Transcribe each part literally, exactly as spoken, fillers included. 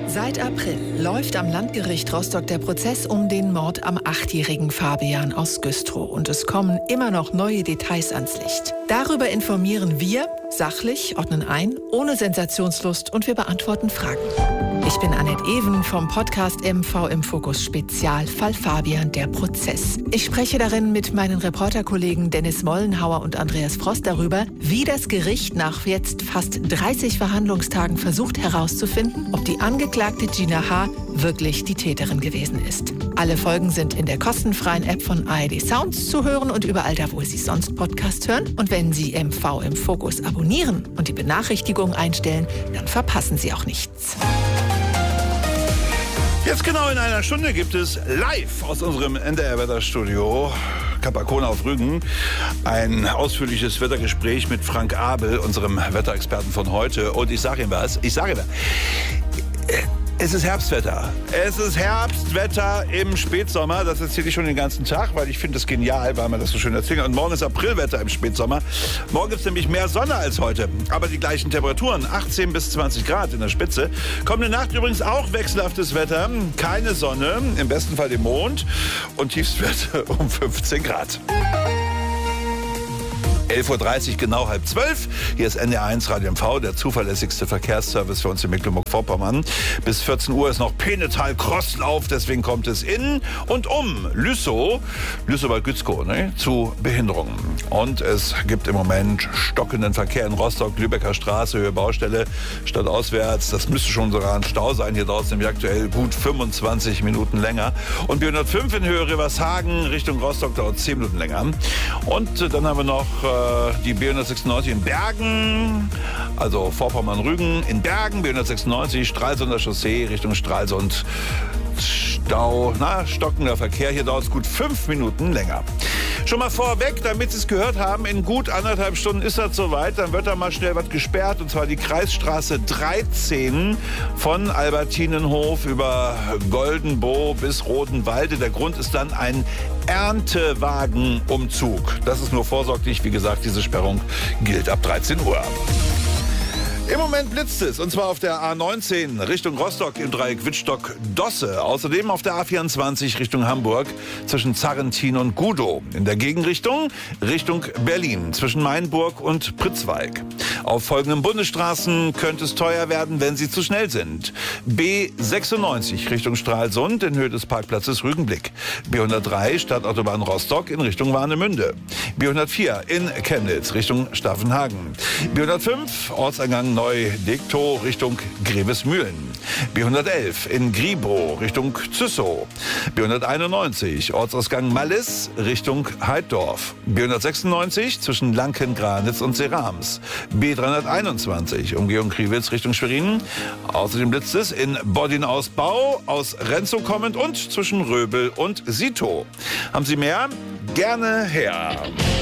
Seit April läuft am Landgericht Rostock der Prozess um den Mord am achtjährigen Fabian aus Güstrow. Und es kommen immer noch neue Details ans Licht. Darüber informieren wir sachlich, ordnen ein, ohne Sensationslust und wir beantworten Fragen. Ich bin Annette Even vom Podcast M V im Fokus Spezial Fall Fabian, der Prozess. Ich spreche darin mit meinen Reporterkollegen Dennis Mollenhauer und Andreas Frost darüber, wie das Gericht nach jetzt fast dreißig Verhandlungstagen versucht herauszufinden, ob die Angeklagte Gina H. wirklich die Täterin gewesen ist. Alle Folgen sind in der kostenfreien App von A R D Sounds zu hören und überall da, wo Sie sonst Podcast hören. Und wenn Sie M V im Fokus abonnieren und die Benachrichtigungen einstellen, dann verpassen Sie auch nichts. Jetzt genau in einer Stunde gibt es live aus unserem N D R-Wetterstudio Capacona auf Rügen ein ausführliches Wettergespräch mit Frank Abel, unserem Wetterexperten von heute. Und ich sage ihm was, ich sage ihm was. Es ist Herbstwetter. Es ist Herbstwetter im Spätsommer. Das erzähle ich schon den ganzen Tag, weil ich finde es genial, weil man das so schön erzählt. Und morgen ist Aprilwetter im Spätsommer. Morgen gibt es nämlich mehr Sonne als heute. Aber die gleichen Temperaturen, achtzehn bis zwanzig Grad in der Spitze. Kommende Nacht übrigens auch wechselhaftes Wetter. Keine Sonne, im besten Fall den Mond. Und Tiefstwerte um fünfzehn Grad. elf Uhr dreißig, genau halb zwölf. Hier ist N D R eins Radio M V, der zuverlässigste Verkehrsservice für uns in Mecklenburg-Vorpommern. Bis vierzehn Uhr ist noch Penetal-Crosslauf, deswegen kommt es in und um Lüssow, Lüssow bei Gützkow, ne, zu Behinderungen. Und es gibt im Moment stockenden Verkehr in Rostock, Lübecker Straße, Höhe Baustelle, stadtauswärts. Das müsste schon sogar ein Stau sein. Hier dauert es nämlich aktuell gut fünfundzwanzig Minuten länger. Und B hundertfünf in Höhe Rivershagen Richtung Rostock dauert zehn Minuten länger. Und äh, dann haben wir noch äh, die B hundertsechsundneunzig in Bergen, also Vorpommern-Rügen in Bergen, B hundertsechsundneunzig, Stralsunder Chaussee Richtung Stralsund. Stau, na, stockender Verkehr. Hier dauert es gut fünf Minuten länger. Schon mal vorweg, damit Sie es gehört haben, in gut anderthalb Stunden ist das soweit. Dann wird da mal schnell was gesperrt. Und zwar die Kreisstraße dreizehn von Albertinenhof über Goldenbow bis Rodenwalde. Der Grund ist dann ein Erntewagenumzug. Das ist nur vorsorglich. Wie gesagt, diese Sperrung gilt ab dreizehn Uhr. Im Moment blitzt es, und zwar auf der A neunzehn Richtung Rostock im Dreieck Wittstock-Dosse. Außerdem auf der A vierundzwanzig Richtung Hamburg zwischen Zarrentin und Gudow. In der Gegenrichtung Richtung Berlin zwischen Mainburg und Pritzwalk. Auf folgenden Bundesstraßen könnte es teuer werden, wenn Sie zu schnell sind. B sechsundneunzig Richtung Stralsund in Höhe des Parkplatzes Rügenblick. B hundertdrei Stadtautobahn Rostock in Richtung Warnemünde. B hundertvier in Chemnitz Richtung Staffenhagen. B hundertfünf Ortseingang Neu-Dektow Richtung Grevesmühlen. B hundertelf in Gribow Richtung Züssow. B hunderteinundneunzig Ortsausgang Mallis Richtung Heiddorf. B hundertsechsundneunzig zwischen Lanken-Granitz und Serams. B dreihunderteinundzwanzig Umgehung Kriwitz Richtung Schwerin. Außerdem blitzt es in Boddin-Ausbau aus Renzow kommend und zwischen Röbel und Sito. Haben Sie mehr? Gerne her.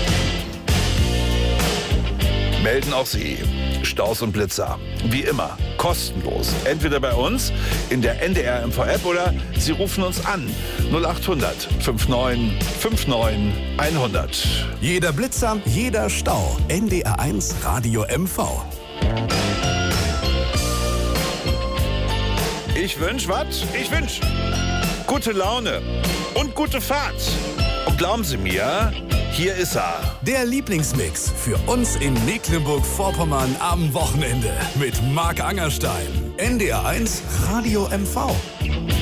Melden auch Sie Staus und Blitzer. Wie immer, kostenlos. Entweder bei uns in der N D R M V-App oder Sie rufen uns an. null achthundert neunundfünfzig neunundfünfzig hundert. Jeder Blitzer, jeder Stau. N D R eins Radio M V. Ich wünsch was? Ich wünsch gute Laune und gute Fahrt. Und glauben Sie mir, hier ist er. Der Lieblingsmix für uns in Mecklenburg-Vorpommern am Wochenende mit Marc Angerstein. N D R eins Radio M V.